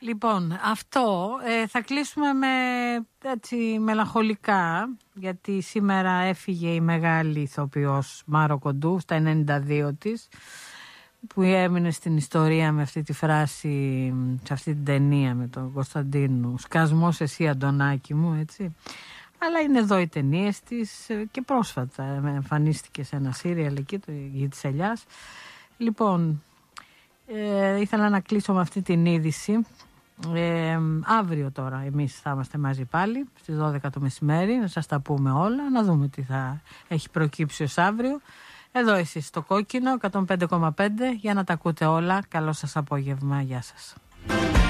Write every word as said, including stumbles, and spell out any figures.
Λοιπόν, αυτό ε, θα κλείσουμε με έτσι μελαγχολικά, γιατί σήμερα έφυγε η μεγάλη ηθοποιός Μάρο Κοντού στα ενενήντα δύο της, που έμεινε στην ιστορία με αυτή τη φράση, σε αυτή την ταινία με τον Κωνσταντίνου, «Σκασμός εσύ Αντωνάκη μου», έτσι. Αλλά είναι εδώ οι ταινίες της και πρόσφατα εμφανίστηκε σε ένα σύριαλ εκεί, το «Γη της Ελιάς». Λοιπόν, ε, ήθελα να κλείσω με αυτή την είδηση. Ε, αύριο τώρα εμείς θα είμαστε μαζί πάλι στις δώδεκα το μεσημέρι, να σας τα πούμε όλα, να δούμε τι θα έχει προκύψει ως αύριο. Εδώ εσείς στο Κόκκινο εκατόν πέντε κόμμα πέντε για να τα ακούτε όλα. Καλό σας απόγευμα, γεια σας.